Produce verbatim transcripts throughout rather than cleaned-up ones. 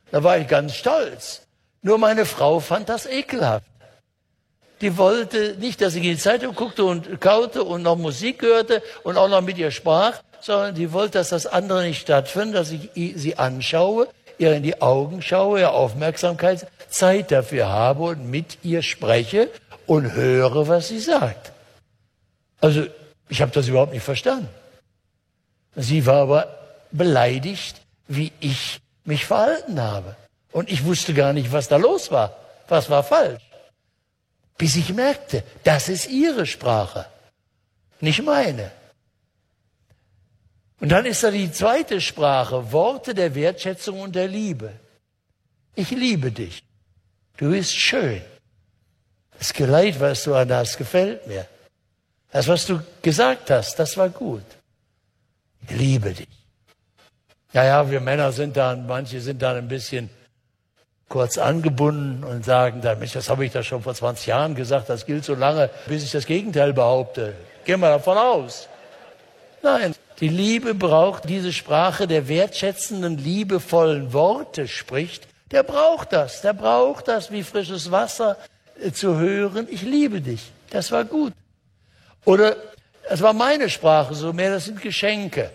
Da war ich ganz stolz. Nur meine Frau fand das ekelhaft. Die wollte nicht, dass ich in die Zeitung guckte und kaute und noch Musik hörte und auch noch mit ihr sprach, sondern die wollte, dass das andere nicht stattfindet, dass ich sie anschaue, ihr in die Augen schaue, ihr Aufmerksamkeit, Zeit dafür habe und mit ihr spreche und höre, was sie sagt. Also ich habe das überhaupt nicht verstanden. Sie war aber beleidigt, wie ich mich verhalten habe. Und ich wusste gar nicht, was da los war. Was war falsch? Bis ich merkte, das ist ihre Sprache, nicht meine. Und dann ist da die zweite Sprache, Worte der Wertschätzung und der Liebe. Ich liebe dich. Du bist schön. Das Geleit, was du an hast, gefällt mir. Das, was du gesagt hast, das war gut. Ich liebe dich. Ja, ja, wir Männer sind dann, manche sind dann ein bisschen kurz angebunden und sagen dann, Mensch, das habe ich da schon vor zwanzig Jahren gesagt, das gilt so lange, bis ich das Gegenteil behaupte. Gehen wir davon aus. Nein, die Liebe braucht diese Sprache der wertschätzenden, liebevollen Worte spricht. Der braucht das, der braucht das wie frisches Wasser äh, zu hören. Ich liebe dich, das war gut. Oder, es war meine Sprache so mehr, das sind Geschenke.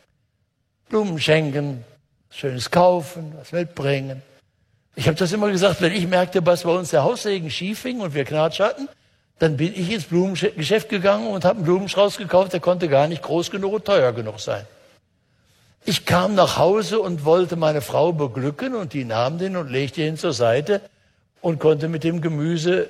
Blumen schenken, Schönes kaufen, was mitbringen. Ich habe das immer gesagt, wenn ich merkte, dass bei uns der Haussegen schief hing und wir Knatsch hatten, dann bin ich ins Blumengeschäft gegangen und habe einen Blumenstrauß gekauft, der konnte gar nicht groß genug und teuer genug sein. Ich kam nach Hause und wollte meine Frau beglücken und die nahm den und legte ihn zur Seite und konnte mit dem Gemüse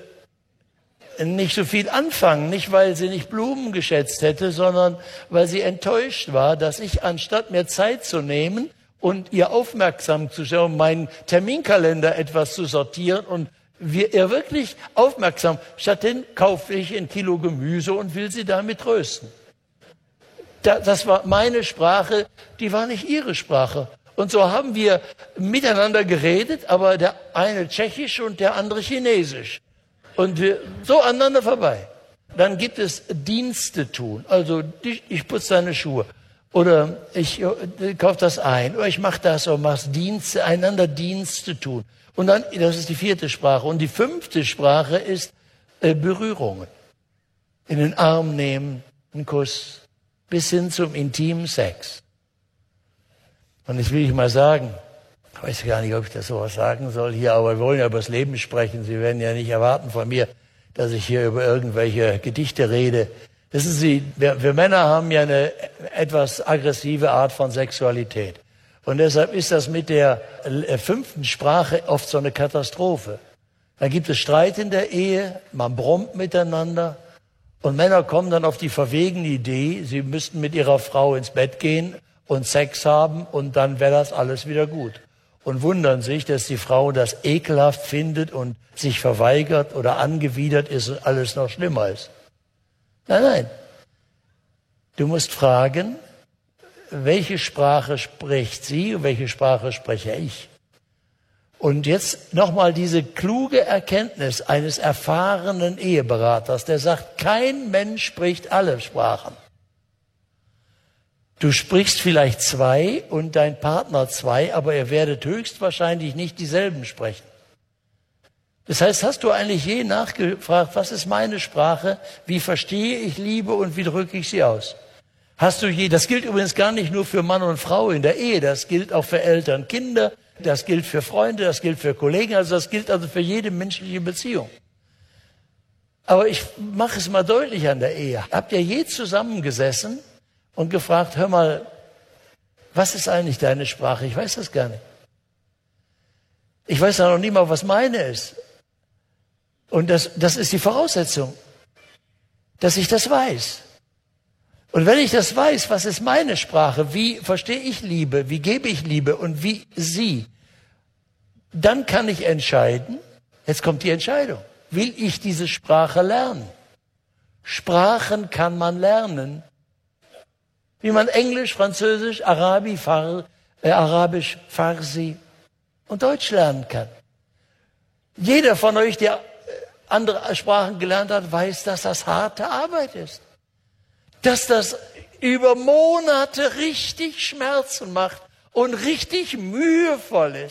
nicht so viel anfangen. Nicht, weil sie nicht Blumen geschätzt hätte, sondern weil sie enttäuscht war, dass ich, anstatt mir Zeit zu nehmen und ihr aufmerksam zu schauen, meinen Terminkalender etwas zu sortieren und wir, ihr wirklich aufmerksam. Stattdessen kaufe ich ein Kilo Gemüse und will sie damit trösten. Da, das war meine Sprache, die war nicht ihre Sprache. Und so haben wir miteinander geredet, aber der eine Tschechisch und der andere Chinesisch. Und wir so aneinander vorbei. Dann gibt es Dienste tun. Also ich, ich putze deine Schuhe. Oder ich, ich kaufe das ein. Oder ich mache das oder mach's Dienste, einander Dienste tun. Und dann, das ist die vierte Sprache. Und die fünfte Sprache ist äh, Berührungen. In den Arm nehmen, einen Kuss, bis hin zum intimen Sex. Und jetzt will ich mal sagen, ich weiß gar nicht, ob ich das sowas sagen soll hier, aber wir wollen ja über das Leben sprechen. Sie werden ja nicht erwarten von mir, dass ich hier über irgendwelche Gedichte rede. Wissen Sie, wir, wir Männer haben ja eine etwas aggressive Art von Sexualität. Und deshalb ist das mit der fünften Sprache oft so eine Katastrophe. Da gibt es Streit in der Ehe, man brummt miteinander und Männer kommen dann auf die verwegene Idee, sie müssten mit ihrer Frau ins Bett gehen und Sex haben und dann wäre das alles wieder gut. Und wundern sich, dass die Frau das ekelhaft findet und sich verweigert oder angewidert ist und alles noch schlimmer ist. Nein, nein. Du musst fragen, welche Sprache spricht sie und welche Sprache spreche ich? Und jetzt nochmal diese kluge Erkenntnis eines erfahrenen Eheberaters, der sagt, kein Mensch spricht alle Sprachen. Du sprichst vielleicht zwei und dein Partner zwei, aber ihr werdet höchstwahrscheinlich nicht dieselben sprechen. Das heißt, hast du eigentlich je nachgefragt, was ist meine Sprache, wie verstehe ich Liebe und wie drücke ich sie aus? Hast du je, das gilt übrigens gar nicht nur für Mann und Frau in der Ehe, das gilt auch für Eltern, Kinder, das gilt für Freunde, das gilt für Kollegen, also das gilt also für jede menschliche Beziehung. Aber ich mache es mal deutlich an der Ehe. Habt ihr je zusammengesessen und gefragt, hör mal, was ist eigentlich deine Sprache? Ich weiß das gar nicht. Ich weiß ja noch nie mal, was meine ist. Und das, das ist die Voraussetzung, dass ich das weiß. Und wenn ich das weiß, was ist meine Sprache, wie verstehe ich Liebe, wie gebe ich Liebe und wie sie, dann kann ich entscheiden, jetzt kommt die Entscheidung, will ich diese Sprache lernen? Sprachen kann man lernen, wie man Englisch, Französisch, Arabi, Far, äh, Arabisch, Farsi und Deutsch lernen kann. Jeder von euch, der andere Sprachen gelernt hat, weiß, dass das harte Arbeit ist. Dass das über Monate richtig Schmerzen macht und richtig mühevoll ist.